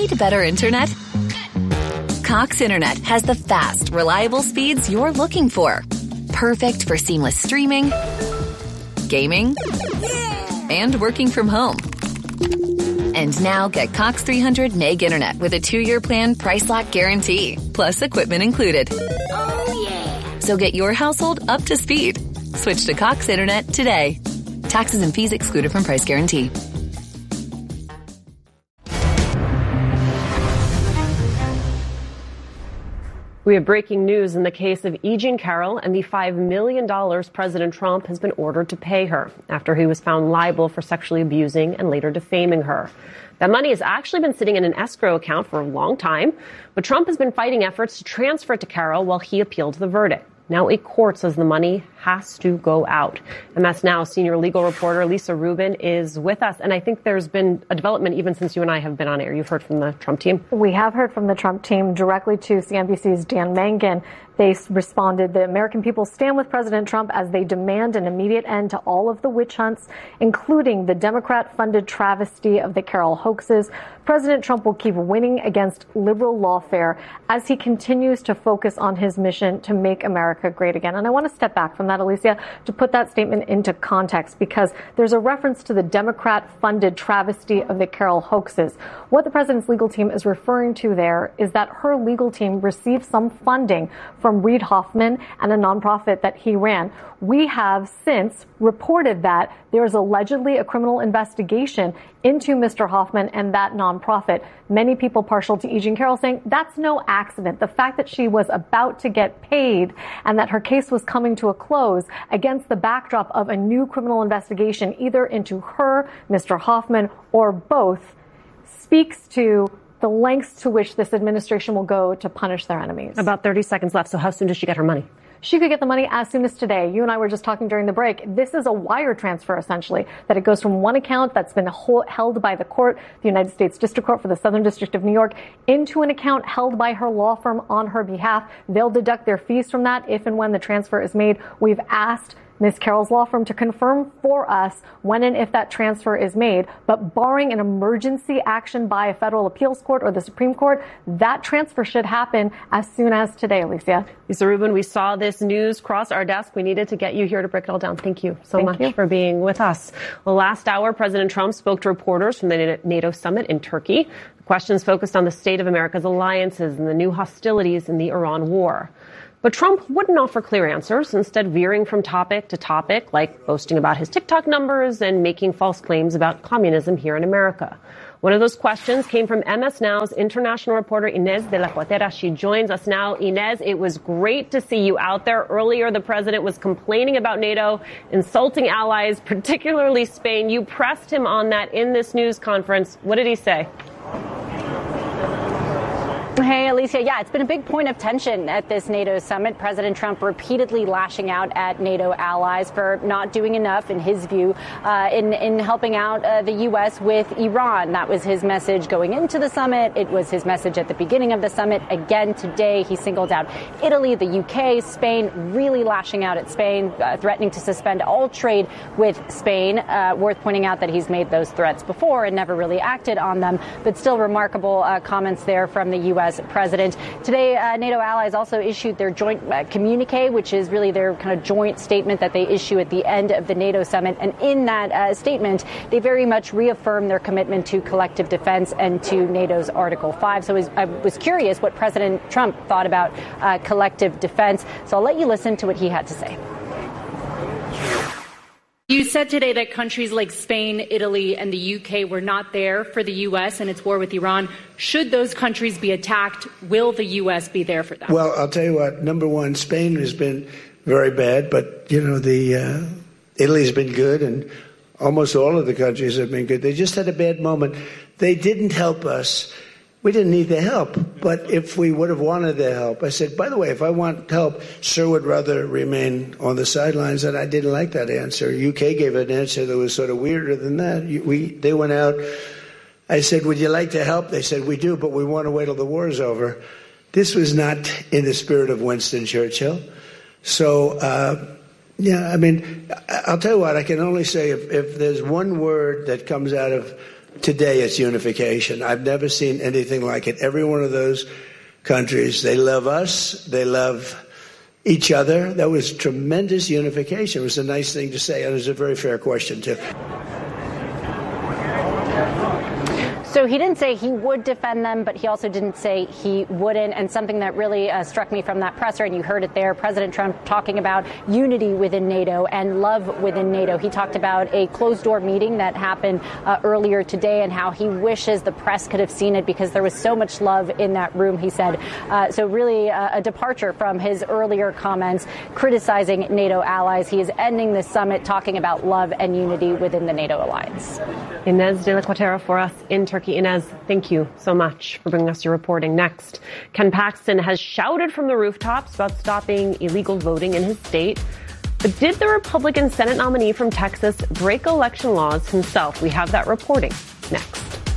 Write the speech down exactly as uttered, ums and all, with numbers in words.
Need better internet? Cox Internet has the fast, reliable speeds you're looking for. Perfect for seamless streaming, gaming, and working from home. And now get Cox three hundred meg internet with a two-year plan price lock guarantee, plus equipment included. Oh, yeah. So get your household up to speed. Switch to Cox Internet today. Taxes and fees excluded from price guarantee. We have breaking news in the case of E. Jean Carroll and the five million dollars President Trump has been ordered to pay her after he was found liable for sexually abusing and later defaming her. That money has actually been sitting in an escrow account for a long time, but Trump has been fighting efforts to transfer it to Carroll while he appealed the verdict. Now a court says the money has to go out. M S Now senior legal reporter Lisa Rubin is with us. And I think there's been a development even since you and I have been on air. You've heard from the Trump team? We have heard from the Trump team directly to C N B C's Dan Mangan. They responded, the American people stand with President Trump as they demand an immediate end to all of the witch hunts, including the Democrat-funded travesty of the Carroll hoaxes. President Trump will keep winning against liberal lawfare as he continues to focus on his mission to make America great again. And I want to step back from that, Alicia, to put that statement into context, because there's a reference to the Democrat-funded travesty of the Carroll hoaxes. What the president's legal team is referring to there is that her legal team received some funding from from Reid Hoffman and a nonprofit that he ran. We have since reported that there is allegedly a criminal investigation into Mister Hoffman and that nonprofit. Many people partial to E. Jean Carroll saying that's no accident. The fact that she was about to get paid and that her case was coming to a close against the backdrop of a new criminal investigation, either into her, Mister Hoffman, or both, speaks to the lengths to which this administration will go to punish their enemies. About thirty seconds left. So how soon does she get her money? She could get the money as soon as today. You and I were just talking during the break. This is a wire transfer, essentially, that it goes from one account that's been held by the court, the United States District Court for the Southern District of New York, into an account held by her law firm on her behalf. They'll deduct their fees from that if and when the transfer is made. We've asked Miz Carroll's law firm to confirm for us when and if that transfer is made. But barring an emergency action by a federal appeals court or the Supreme Court, that transfer should happen as soon as today, Alicia. Lisa Rubin, we saw this news cross our desk. We needed to get you here to break it all down. Thank you so Thank much you. for being with us. Well, last hour, President Trump spoke to reporters from the NATO summit in Turkey. The questions focused on the state of America's alliances and the new hostilities in the Iran war. But Trump wouldn't offer clear answers, instead veering from topic to topic, like boasting about his TikTok numbers and making false claims about communism here in America. One of those questions came from M S Now's international reporter Inez de la Cuatera. She joins us now. Inez, it was great to see you out there. Earlier, the president was complaining about NATO, insulting allies, particularly Spain. You pressed him on that in this news conference. What did he say? Hey, Alicia. Yeah, it's been a big point of tension at this NATO summit. President Trump repeatedly lashing out at NATO allies for not doing enough, in his view, uh, in, in helping out uh, the U S with Iran. That was his message going into the summit. It was his message at the beginning of the summit. Again, today, he singled out Italy, the U K, Spain, really lashing out at Spain, uh, threatening to suspend all trade with Spain. Uh, worth pointing out that he's made those threats before and never really acted on them, but still remarkable uh, comments there from the U S president. Today, uh, NATO allies also issued their joint uh, communique, which is really their kind of joint statement that they issue at the end of the NATO summit. And in that uh, statement, they very much reaffirmed their commitment to collective defense and to NATO's Article five. So I was, I was curious what President Trump thought about uh, collective defense. So I'll let you listen to what he had to say. You said today that countries like Spain, Italy, and the U K were not there for the U S and its war with Iran. Should those countries be attacked, will the U S be there for them? Well, I'll tell you what. Number one, Spain has been very bad, but, you know, the uh, Italy's been good, and almost all of the countries have been good. They just had a bad moment. They didn't help us. We didn't need their help, but if we would have wanted their help, I said, by the way, if I want help, Sir would rather remain on the sidelines, and I didn't like that answer. U K gave an answer that was sort of weirder than that. We, they went out. I said, would you like to help? They said, we do, but we want to wait till the war is over. This was not in the spirit of Winston Churchill. So, uh, yeah, I mean, I'll tell you what, I can only say if, if there's one word that comes out of today it's unification. I've never seen anything like it. Every one of those countries, they love us, they love each other. That was tremendous unification. It was a nice thing to say, and it was a very fair question, too. So he didn't say he would defend them, but he also didn't say he wouldn't. And something that really uh, struck me from that presser, and you heard it there, President Trump talking about unity within NATO and love within NATO. He talked about a closed-door meeting that happened uh, earlier today and how he wishes the press could have seen it because there was so much love in that room, he said. Uh, so really uh, a departure from his earlier comments criticizing NATO allies. He is ending the summit talking about love and unity within the NATO alliance. Inez de la Cuatera for us in Turkey. Inez, thank you so much for bringing us your reporting. Next, Ken Paxton has shouted from the rooftops about stopping illegal voting in his state. But did the Republican Senate nominee from Texas break election laws himself? We have that reporting next.